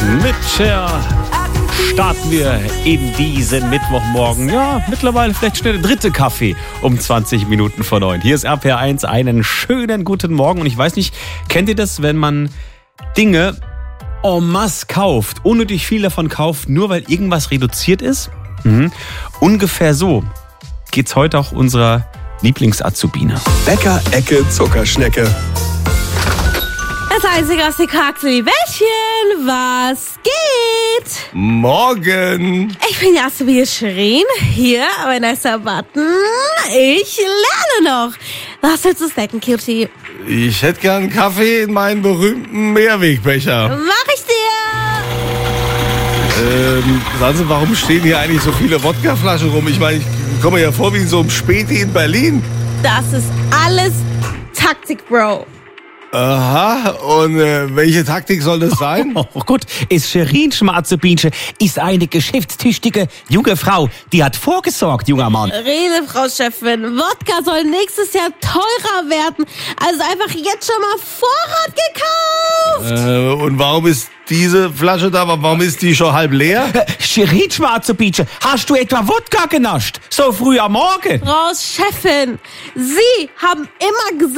Mit Cher starten wir in diesen Mittwochmorgen. Ja, mittlerweile vielleicht schnell der dritte Kaffee um 20 Minuten vor 9. Hier ist RPR1, einen schönen guten Morgen. Und ich weiß nicht, kennt ihr das, wenn man Dinge en masse kauft, unnötig viel davon kauft, nur weil irgendwas reduziert ist? Ungefähr so geht's heute auch unserer Lieblings-Azubine. Bäcker Ecke Zuckerschnecke. Das einzige aus den Kraxeli-Bällchen, was geht? Morgen. Ich bin Azubine Shirin, hier bei Nessa Button. Ich lerne noch. Was willst du snacken, Cutie? Ich hätte gern einen Kaffee in meinen berühmten Mehrwegbecher. Mach ich dir! Sagen Sie, warum stehen hier eigentlich so viele Wodkaflaschen rum? Ich meine, ich komme mir ja vor wie in so einem Späti in Berlin. Das ist alles Taktik, Bro. Aha, und welche Taktik soll das sein? Oh Gott, ist Shirin Schmarzebinche, ist eine geschäftstüchtige junge Frau. Die hat vorgesorgt, junger Mann. Rede, Frau Chefin. Wodka soll nächstes Jahr teurer werden. Also einfach jetzt schon mal Vorrat gekauft. Und warum ist diese Flasche da, warum ist die schon halb leer? Shirin Schmarzebinche, hast du etwa Wodka genascht? So früh am Morgen? Frau Chefin, Sie haben immer gesagt,